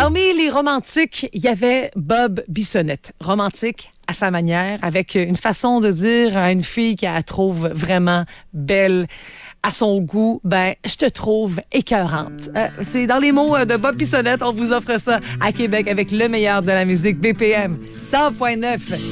Parmi les romantiques, il y avait Bob Bissonnette. Romantique à sa manière, avec une façon de dire à une fille qu'elle trouve vraiment belle à son goût, ben, je te trouve écœurante. C'est dans les mots de Bob Bissonnette, on vous offre ça à Québec avec le meilleur de la musique BPM 100.9.